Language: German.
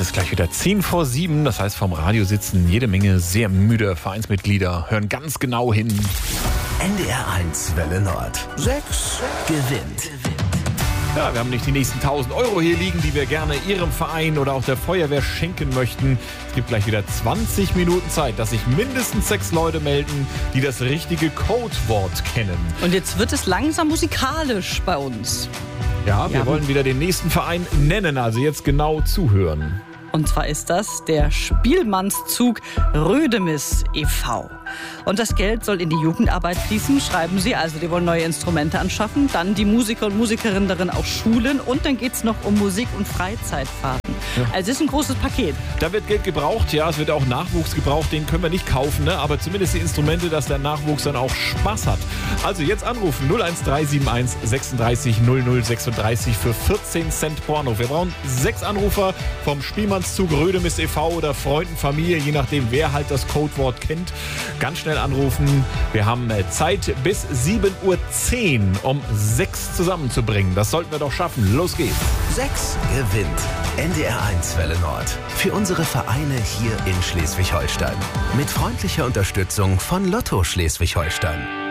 ist gleich wieder 6:50. Das heißt, vom Radio sitzen jede Menge sehr müde Vereinsmitglieder, hören ganz genau hin. NDR1 Welle Nord. 6 gewinnt. Ja, wir haben nicht die nächsten 1.000 Euro hier liegen, die wir gerne Ihrem Verein oder auch der Feuerwehr schenken möchten. Es gibt gleich wieder 20 Minuten Zeit, dass sich mindestens 6 Leute melden, die das richtige Codewort kennen. Und jetzt wird es langsam musikalisch bei uns. Ja, wir wollen wieder den nächsten Verein nennen, also jetzt genau zuhören. Und zwar ist das der Spielmannszug Rödemis e.V. Und das Geld soll in die Jugendarbeit fließen, schreiben sie. Also die wollen neue Instrumente anschaffen, dann die Musiker und Musikerinnen darin auch schulen und dann geht es noch um Musik- und Freizeitfahrten. Ja. Also es ist ein großes Paket. Da wird Geld gebraucht, ja, es wird auch Nachwuchs gebraucht, den können wir nicht kaufen, ne? Aber zumindest die Instrumente, dass der Nachwuchs dann auch Spaß hat. Also jetzt anrufen 01371 36 00 36 für 14 Cent pro Anruf. Wir brauchen 6 Anrufer vom Spielmannszug Rödemis e.V. oder Freunden, Familie, je nachdem, wer halt das Codewort kennt. Ganz schnell anrufen. Wir haben Zeit bis 7:10 Uhr, um 6 zusammenzubringen. Das sollten wir doch schaffen. Los geht's. 6 gewinnt. NDR1 Welle Nord. Für unsere Vereine hier in Schleswig-Holstein. Mit freundlicher Unterstützung von Lotto Schleswig-Holstein.